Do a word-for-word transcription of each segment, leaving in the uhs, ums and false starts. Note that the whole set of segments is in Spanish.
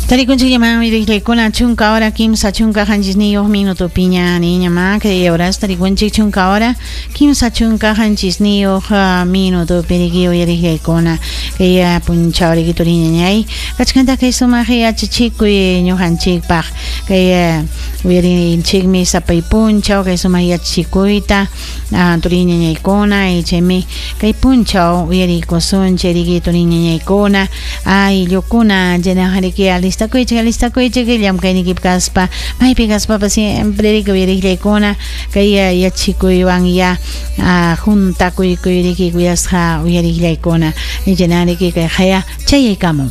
Tarikunchik llama Riklekuna chunka ahora kimsa chunka hanchis niños minuto piña niña ma que ahora tarikunchik chunka ahora kimsa chunka hanchis niños minuto perigio y Riklekuna que ya puncha rikitoriña ñay kachkanta que suma que chichiku y ñohanchik pag que ya huiri chik mi sapay puncha que suma ya chikuita toriña ñay kona y chemi que puncha huiri kosun cherikitoriña ñay kona ay yokuna llena hariki lista coche lista coche que llama que ni que caspa mai pigaspa pa siempre que viene que cona que ya ya chico iban ya a junta que que que cuidas ja viene que cona y llenar que que ya chay camo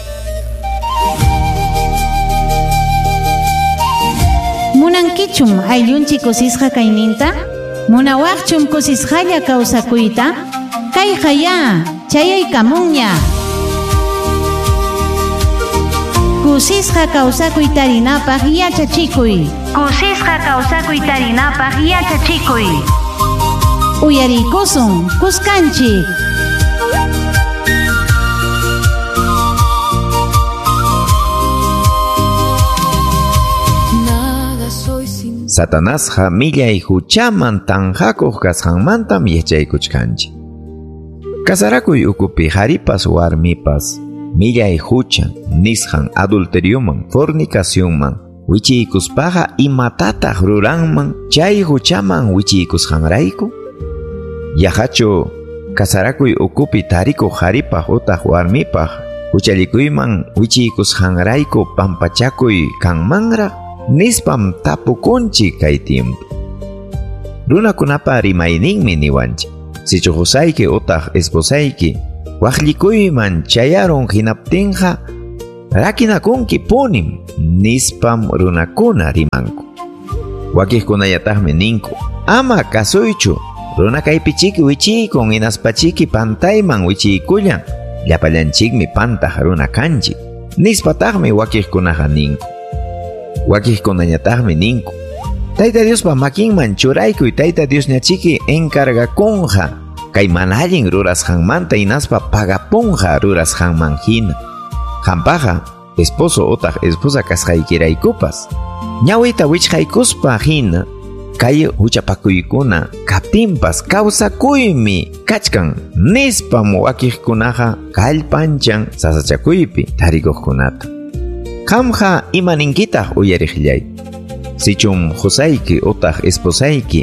munan kichum ayun chico sisja kaininta munawachum kosisja ya causa cuita kai jaya chay camuña Kusisqa kawsakuy tarinapaq yachachikuy. Kusisqa kawsakuy tarinapaq yachachikuy. Uyariykusun kuskanchik. Satanasqa millay huchaman tanhakuq kasqanmantam yachaykuchkanchik. Kasarakuy ukupi haripas warmipas millay hucha nisqan adulterioman fornicacionman wichiykuspaqa imatataq ruranman chay huchaman wichiykusqanrayku yahachu kasarakuy ukupi tarikuq haripaq utaq warmipaq huchallikuyman wichiykusqanrayku pampachakuy kanmanraq nispam tapukunchik kay tiempo runakunapa rimayninmi niwanchik sichuqusayki utaq esposayki waqllikuyman chayaron hinaptinqa rakinakunki punim nispam runakuna rimanku wakiqkunallataqmi ninku ama kasuychu runa kaypichiki wichiykun inaspachiki pantayman wichiykullan llapallanchikmi pantaq runa kanchik nispataqmi wakiqkunaqa ninku wakiqkunallataqmi ninku Tayta Diospa makinman churaykuy Tayta Diosñachiki encargakunqa kay mana allin rurasqanmanta hinaspa pagapunqa rurasqanman hina qampaqa esposo utaq esposa kasqaykiraykupas ñawita wichqaykuspa hina kay huchapakuykuna kaptinpas kawsakuymi kachkan nispam wakiqkunaqa kallpanchan sasachakuypi tarikuqkunata qamqa imaninkitaq uyariqllay sichum qusayki utaq esposayki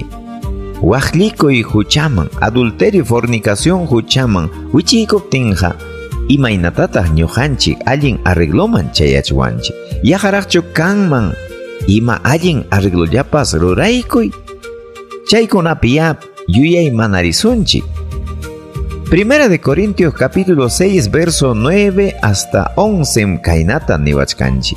waqlikuy huchaman adulterio fornicación huchaman wichiykuptinqa imaynatataq ñuqanchik allin arregloman chayachwanchik yajaraqchu kanman ima allin arreglollapas ruraykuy chaykunapi ya yuyay manarisunchik Primera de Corintios capítulo seis verso nueve hasta once kaynata niwachkanchik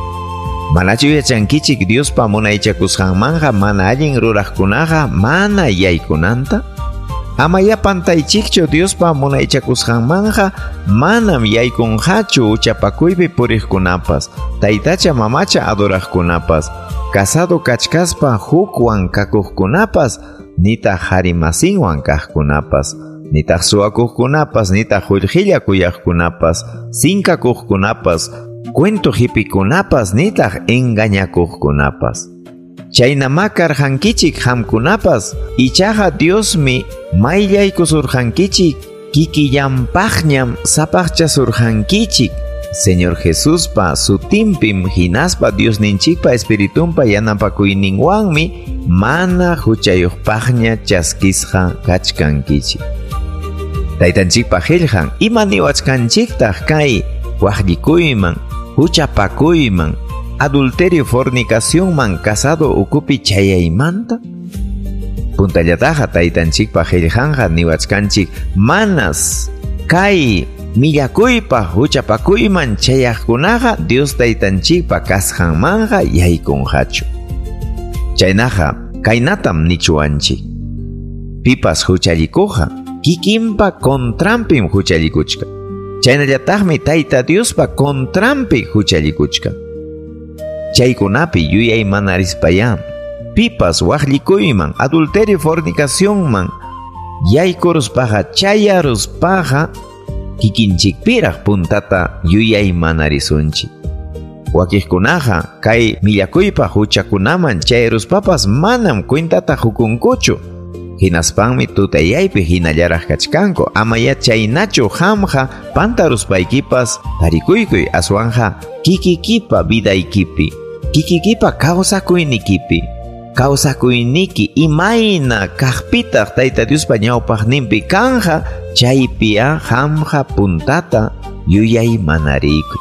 Manachu yachankichik Diospa munaychakusqanmanja mana allin ruraqkunaqa mana yaykunanta ama yapantaychikchu Diospa munaychakusqanmanja manam yaykunqachu uchapakuypi puriqkunapas taytacha mamacha adoraqkunapas casado kachkaspa hukwan kakuqkunapas nitaq harimasinwan kaqkunapas nitaq suwakuqkunapas nitaq qullqilla kuyaqkunapas sinkakuqkunapas cuento hipikunapas nitaq engañakuqkunapas chayna karhankichik hamkunapas ichaqa Diosmi mayllaykusurhankichik kikillampaqñam sapaqchasurhankichik Señor Jesuspa sutimpim hinaspa Diosninchikpa espiritumpa yanapakuyninwanmi mana huchayuqpaqña chaskisqa kachkankichik taytanchikpa qillqan ima niwachkanchiktaq kay waqllikuyman huchapakuyman adulterio fornicacionman casado ukupi chayaymanta puntallataqa taytanchikpa qillqanqa niwachkanchik manas kay millakuypaq huchapakuyman chayaqkunaqa Dios taytanchikpa kasqanmanqa yaykunqachu chaynaqa kaynatam nichuanchik pipas huchallikuqa kikinpa contrampim huchallikuchka chaynallataqmi Tayta Diospa contrampi huchallikuchka chaykunapi yuyay manarispaya pipas waqllikuyman adulterio fornicacionman yaykuruspaqa chayaruspaqa kikinchikpiraq puntata yuyay manarisunchik Wakijkunaqa kay millakuypa huchakunaman chayruspapas manam cuentata hukunkuchu. Hinaspanmi tutayaypi hinallaraq kachkanku. Amaya chaynachu hamqa pantaruspaykipas tarikuykuy aswanja kikikipa vidaykipi, kikikipa kawsakuynikipi, kawsakuyniki imayna kaqpitaq Tayta Diospa ñawpaqninpi kanja chaypiya hamqa puntata yuyay manarikuy.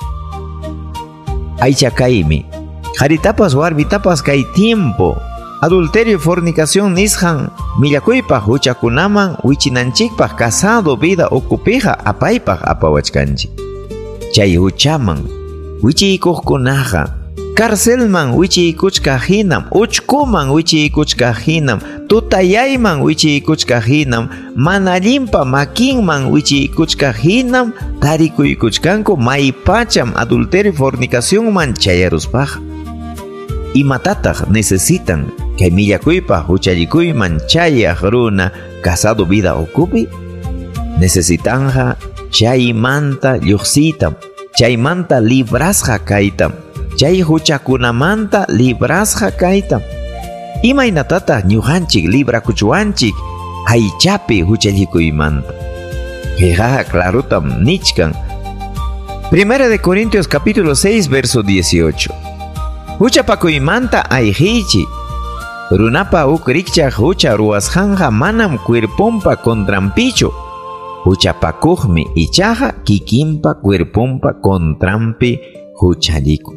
Aychakaymi qaritapas warmitapas kay tiempo adulterio fornicación nisqan millakuypaq huchakunaman wichinanchikpaq casado vida ukupiqa apaypaq apawachkanchik. Chay huchaman wichiykuqkunaqa karcelman wichiykuchka hinam, uchkuman wichiykuchka hinam, tutayayman wichiykuchka hinam, mana allinpa makinman wichiykuchka hinam tarikuykuchkanku maypacham adulterio fornicaciónman chayaruspaqa. Imatataq necesitan kay millakuypa huchallikuyman chayaq runa casado vida ukupi? Necesitanja chaymanta lluqsitam, chaymanta librasqa kaytam, chay huchakunamanta librasqa kaytam. Imaynatataq ñuqanchik librakuchuwanchik aychapi huchallikuymanta. Kayqa clarutam nichkan. Primera de Corintios capítulo seis verso dieciocho. Huchapakuymanta ayqiychik. Runapa uk rikchaq hucha ruwasqanqa manam cuerponpa contrampichu. Huchapakuqmi ichaqa kikinpa cuerponpa contrampi huchalliku.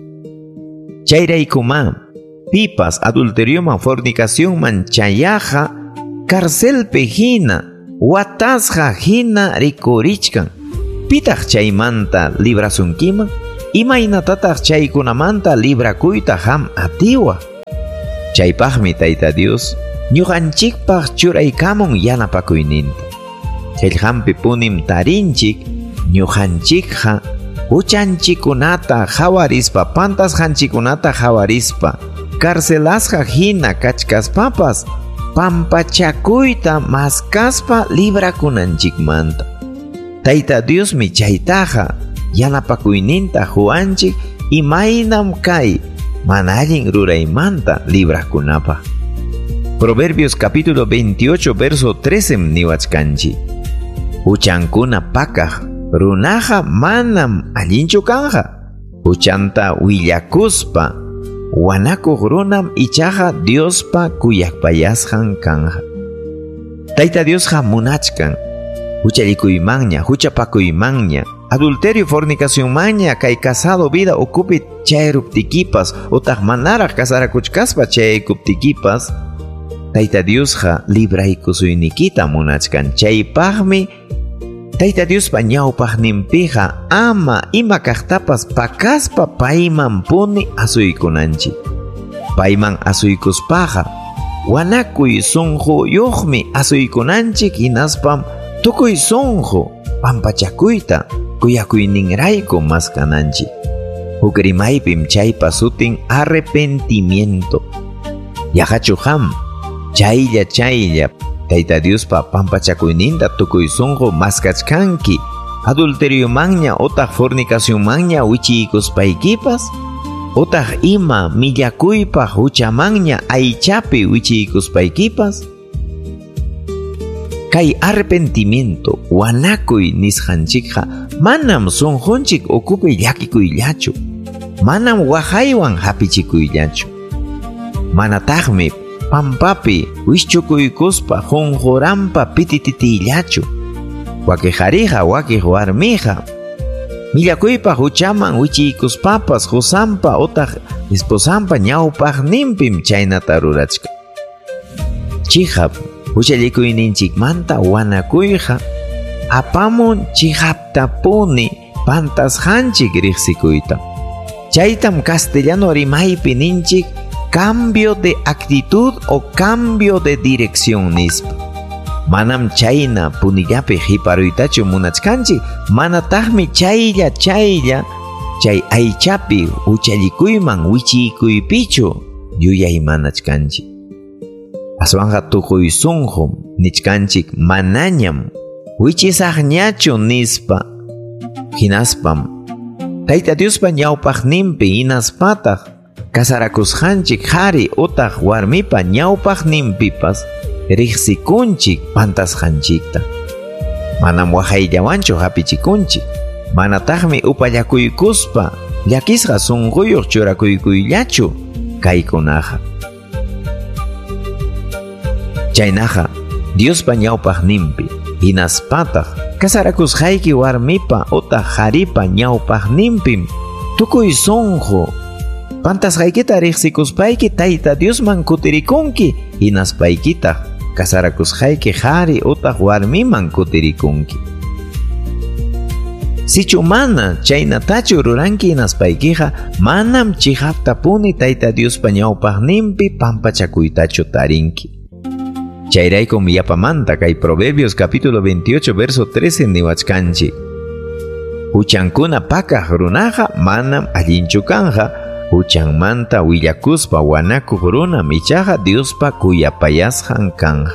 Chayraykuma pipas adulterioman fornicaciónman chayaqa carcelpi hina watasqa hina rikurichkan. Pitaq chaymanta librasunkiman? Imaynatataq chaykunamanta librakuyta ham atiwa. Chaypaqmi Tayta Dios ñuqanchikpaq churaykamun yanapakuyninta. Qillqanpi punim tarinchik ñuqanchikqa huchanchikunata hawarispa, pantasqanchikunata hawarispa, carcelasqa hina kachkaspapas pampachakuyta maskaspa librakunanchikmanta. Tayta Diosmi chaytaqa yanapakuyninta huwanchik imaynam kay mana allin ruraymanta librakunapaq. Proverbios capítulo veintiocho verso trece niwachkanchik. Huchankuna pakaq runaqa manam allinchu kanja. Huchanta willakuspa wanakuq runam ichaqa Diospa kuyakpayasqan kanja. Tayta Diosqa munachkan huchallikuymanña, huchapakuymanña, adulterio fornicaciónmanña kay casado vida ukupi chayruptikipas utaq manaraq kasarakuchkaspa chaykuptikipas Tayta Diosqa libraykusuynikita munachkan. Chaypaqmi Tayta Diospa ñawpaqninpiqa ama ima kaqtapas pakaspa payman puni asuykunanchik. Payman asuykuspaqa wanakuy sunquyuqmi asuykunanchik hinaspam tukuy sunqu pampachakuyta kuyakuyninrayku maskananchik. Huk rimaypim chaypa sutin arrepentimiento. Yahachu ham chaylla chaylla Tayta Diospa pampachakuyninta tukuy sunqu maskachkanki adulteriomanña utaq fornicaciónmanña wichiykuspaykipas utaq ima millakuypaq huchamanña aychapi wichiykuspaykipas. Kay arrepentimiento wanakuy nisqanchikqa manam sunqunchik ukupi llakikuyllachu, manam waqaywan hapichikuyllachu. Manataqmi pampapi wischukuykuspa qunquranpa pitititillachu. Wakijariqa wakij warmiqa millakuypa huchaman wichiykuspapas husanpa utaq esposanpa ñawpaqninpim chaynata rurachka. Chihap huchallikuyninchikmanta wanakuyqa apamun chihaptapuni pantasqanchik riqsikuyta. Chaytam castellano rimaypi ninchik cambio de actitud o cambio de dirección nispa. Manam chayna punillapi hiparuytachu munachkanchik, manataqmi chaylla chaylla chay aychapi huchallikuyman wichikuypichu yuyay manachkanchik. Aswanja tukuy sunqu nichkanchik manañam wichisaqñachu nispa. Hinaspam Tayta Diospa ñawpaqninpi hinaspataq kasarakusqanchik qhari utaq warmipa ñawpaqninpipas riqsikunchik pantasqanchikta. Manam waqayllawanchu hapichikunchik. Manataqmi upallakuykuspa llakisqa sunquyuq churakuykuyllachu kaykunaqa. Chaynaqa Diospa ñawpaqninpi hinaspataq kasarakusqayki warmipa utaq qharipa ñawpaqninpim tukuy sunqu pantasqaykita riqsikuspayki Tayta Diosman kutirikunki, hinaspaykitaq kasarakusqayki qhari utaq warmiman kutirikunki. Sichu mana chaynatachu ruranki hinaspaykiqa manam chiqaptapuni Tayta Diospa ñawpaqninpi pampachakuytachu tarinki. Chayraykum yapamanta kay Proverbios capítulo veintiocho verso trece niwachkanchik. Huchankuna pakaq runaqa manam allinchu kanja, huchanmanta willakuspa wanakuq runa michaqa Diospa kuyapayasqan kanja.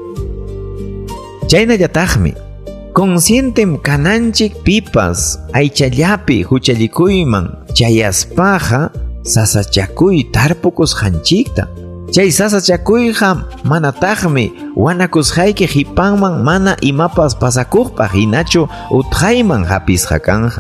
Chaynallataqmi conscientem kananchik pipas aychallapi huchallikuyman chayaspaqa sasachakuy tarpukusqanchikta. Chay sasachakuyqa manataqmi wanakusqayki hipanman mana imapas pasakuqpaq hinachu utqayman hapisqa kanja.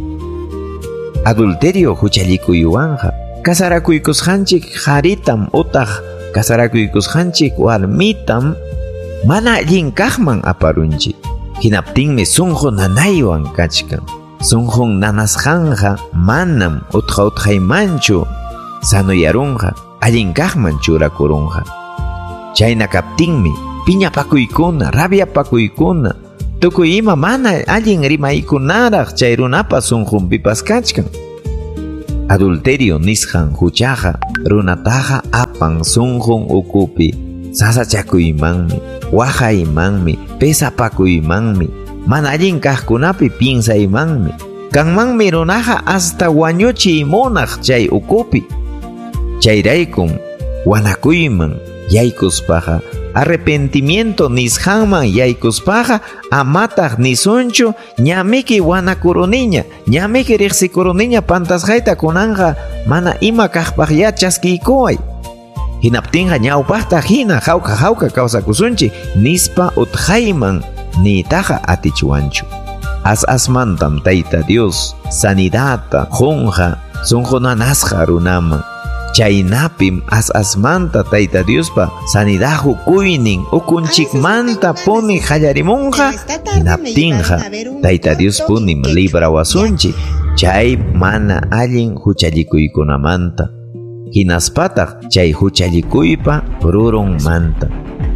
Adulterio huchallikuywanqa kasarakuykusqanchik qharitam utaq kasarakuykusqanchik warmitam mana allin kaqman aparunchik. Hinaptinmi sunqu nanaywan kachkan. Sunqun nanasqanqa manam utqa utqaymanchu sanuyarunqa, allin kaqman churakurunqa. Chayna kaptinmi piñapakuykuna, rabiapakuykuna, tukuy ima mana allin rimaykunaraq chay runapa sunqunpipas kachkan. Adulterio nisqan huchaqa runataqa apan sunqun ukupi sasachakuymanmi, waqaymanmi, pesapakuymanmi, mana allin kaqkunapi pinsaymanmi. Kanmanmi runaqa hasta wañuchiy munaq chay ukupi. Chayraykum wanakuyman yaykuspaqa arrepentimiento nisqanman yaykuspaqa amataq nisunchu ñamiki wanakuruniña, ñamiki riqsikuruniña pantasqayta kunanqa mana ima kaqpaqya chaskiykuway. Hinaptinqa ñawpaqta hina hawqa hawqa kawsakusunchik nispa utqayman niytaqa atichuwanchu. As asmantam Tayta Dios sanidadta qunqa sunqunanasqa runaman. Chaynapim as asmanta Tayta Diospa sanidad hukuynin ukunchikmanta puni qallarimunqa hinaptinqa Tayta Dios punim librawasunchik chay mana allin huchallikuykunamanta. Hinaspataq chay huchallikuypa rurunmanta.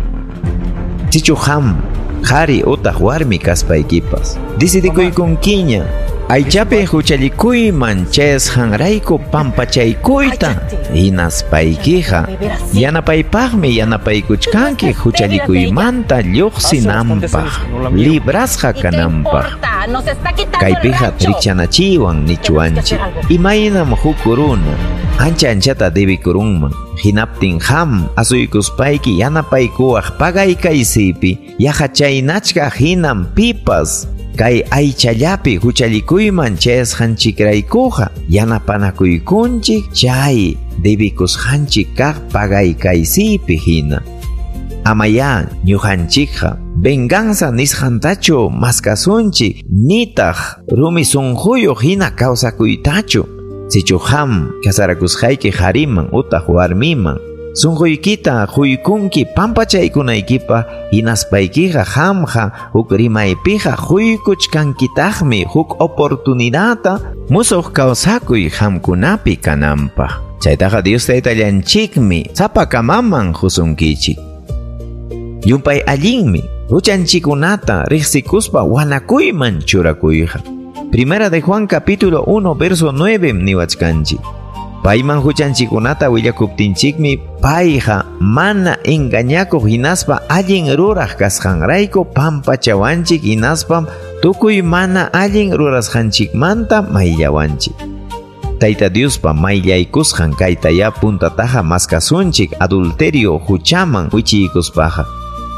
Sichuqam qhari utaq warmi kaspaykipas decidikuykunkiña aychapi huchallikuyman chayasqanrayku pampachaykuyta hinaspaykiqa yanapaypaqmi yanapaykuchkanki huchalikuymanta lluqsinanpaq librasqa kananpaq. Kaypiqa richanachiwan nichuanchik imaynam huk runa ancha anchata debikurunman hinaptin ham asuykuspayki yanapaykuwaq pagaykaysipi yachachaynachka hinam pipas kay aychallapi huchallikuyman chayasqanchikraykuqa yanapanakuykunchik chay debikusqanchik kaq pagaykaysipi hina. Amaya ñuqanchikqa venganza nisqantachu maskasunchik nitaq rumi sunquyuq hina kawsakuytachu. Sichuqam kasarakusqayki qhariman utaq warmiman sunquykita quykunki pampachaykunaykipaq hinaspaykiqa hamqa huk rimaypiqa quykuchkankitaqmi huk oportunidadta musuq kawsakuy hamkunapi kananpaq. Chaytaqa Dios Taytallanchikmi sapakamaman husunkichik. Yumpay allinmi huchanchikunata riqsikuspa wanakuyman churakuyqa. Primera de Juan capítulo uno verso nueve niwachkanchik. Payman huchanchikunata willakuptinchikmi payqa mana engañakuq hinaspa allin ruraq kasqanrayku pampachawanchik hinaspam tukuy mana allin rurasqanchikmanta mayllawanchik. Tayta Diospa mayllaykusqan kaytaya puntataqa maskasunchik adulterio huchaman wichiykuspaqa.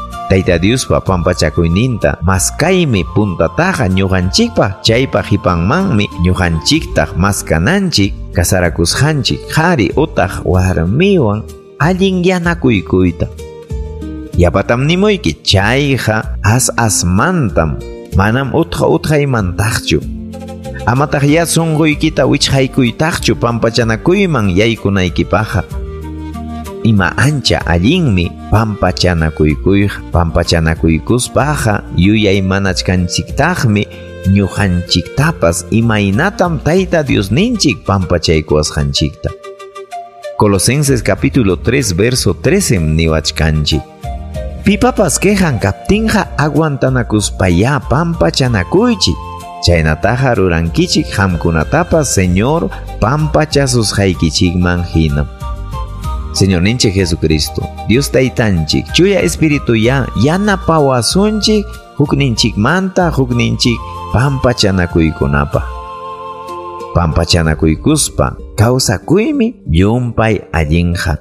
Tayta Diospa pampachakuyninta maskaymi puntataqa ñuqanchikpa chaypa hipanmanmi ñuqanchiktaq maskananchik kasarakusqanchik qhari utaq warmiwan allin yanakuykuyta. Yapatam nimuyki chayqa as asmantam manam utqa utqaymantaqchu. Amataq ya sunquykita wichqaykuytaqchu pampachanakuyman yaykunaykipaqa. Ima ancha allinmi pampachanakuykuyqa, pampachanakuykuspaqa yuyay manachkanchiktaqmi ñuqanchiktapas imaynatam Tayta Diosninchik pampachaykuwasqanchikta. Colosenses capítulo tres verso trece niwachkanchik. Pipapas quejan kaptinqa aguantanakuspaya pampachanakuychik. Chaynataqa rurankichik hamkunatapas Señor pampachasusqaykichikman hinam. Señor ninche Jesucristo, Dios Taytanchik, chuya espíritu ya yanapawasunchik hukninchik manta hukninchik pampachanakuykunapa. Pampachanakuykuspa kawsakuymi yumpay allinja.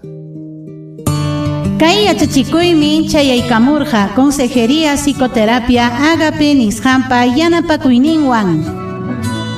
Kay yachachikuymi chayaykamurqa Consejería Psicoterapia Agape Nisqanpa yanapakuyninwan.